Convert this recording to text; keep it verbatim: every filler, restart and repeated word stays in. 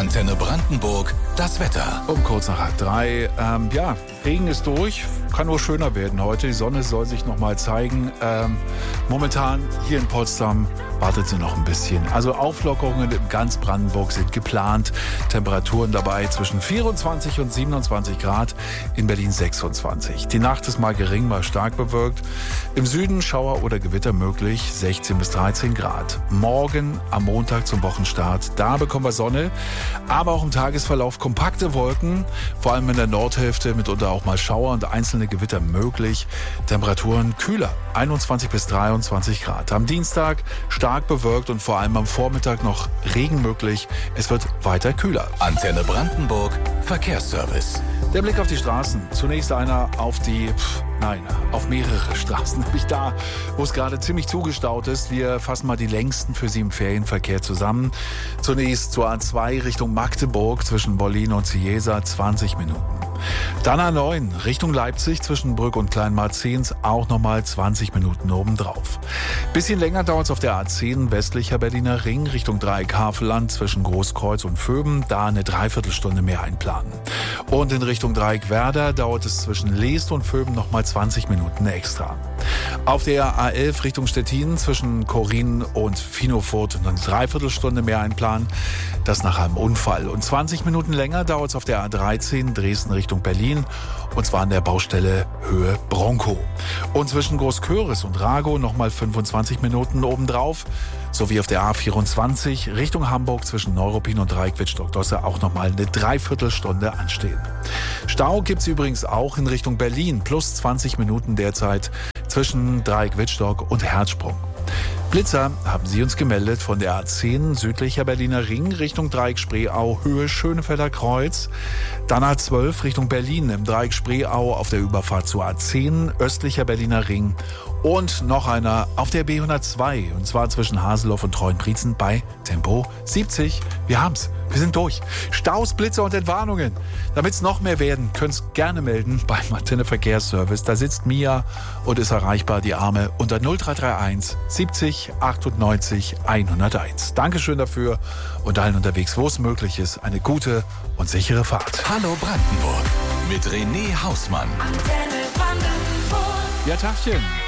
Antenne Brandenburg, das Wetter. Um kurz nach halb drei. Ähm, ja, Regen ist durch. Kann nur schöner werden heute. Die Sonne soll sich noch mal zeigen. Ähm, momentan hier in Potsdam wartet sie noch ein bisschen. Also Auflockerungen in ganz Brandenburg sind geplant. Temperaturen dabei zwischen vierundzwanzig und siebenundzwanzig Grad. In Berlin sechsundzwanzig. Die Nacht ist mal gering, mal stark bewölkt. Im Süden Schauer oder Gewitter möglich. sechzehn bis dreizehn Grad. Morgen am Montag zum Wochenstart. Da bekommen wir Sonne. Aber auch im Tagesverlauf kompakte Wolken. Vor allem in der Nordhälfte mitunter auch mal Schauer und einzelne Gewitter möglich. Temperaturen kühler. einundzwanzig bis dreiundzwanzig Grad. Am Dienstag stark bewölkt und vor allem am Vormittag noch Regen möglich. Es wird weiter kühler. Antenne Brandenburg, Verkehrsservice. Der Blick auf die Straßen. Zunächst einer auf die, pff, nein, auf mehrere Straßen. Nämlich da, wo es gerade ziemlich zugestaut ist. Wir fassen mal die längsten für Sie im Ferienverkehr zusammen. Zunächst zur A zwei Richtung Magdeburg zwischen Bollin und Ciesa zwanzig Minuten. Dann A neun Richtung Leipzig zwischen Brück und Kleinmarzens auch nochmal zwanzig Minuten obendrauf. Bisschen länger dauert es auf der A zehn westlicher Berliner Ring Richtung Dreieck Havelland zwischen Großkreuz und Vöben. Da eine Dreiviertelstunde mehr einplanen. Und in Richtung Dreieck Werder dauert es zwischen Leest und Vöben nochmal zwanzig Minuten extra. Auf der A elf Richtung Stettin zwischen Korin und Finofurt eine Dreiviertelstunde mehr einplanen. Das nach einem Unfall. Und zwanzig Minuten länger dauert es auf der A dreizehn Dresden Richtung Berlin. Und zwar an der Baustelle Höhe Bronco. Und zwischen Großköris und Rago nochmal fünfundzwanzig Minuten obendrauf. Sowie auf der A vierundzwanzig Richtung Hamburg zwischen Neuruppin und Dreieck Wittstock-Dosse auch nochmal eine Dreiviertelstunde anstehen. Stau gibt's übrigens auch in Richtung Berlin. Plus zwanzig Minuten derzeit zwischen Dreieck Wittstock und Herzsprung. Blitzer haben sie uns gemeldet von der A zehn südlicher Berliner Ring Richtung Dreieck Spreeau Höhe Schönefelder Kreuz. Dann A zwölf Richtung Berlin im Dreieck Spreeau auf der Überfahrt zur A zehn östlicher Berliner Ring. Und noch einer auf der B hundertzwei und zwar zwischen Haseloff und Treuenbrietzen bei Tempo siebzig. Wir haben's. Wir sind durch. Staus, Blitzer und Entwarnungen. Damit es noch mehr werden, könnt's gerne melden beim Antenne Verkehrsservice. Da sitzt Mia und ist erreichbar, die Arme unter null drei drei eins siebzig achtundneunzig hunderteins. Dankeschön dafür und allen unterwegs, wo es möglich ist, eine gute und sichere Fahrt. Hallo Brandenburg mit René Hausmann. Antenne Brandenburg. Ja, Tagchen.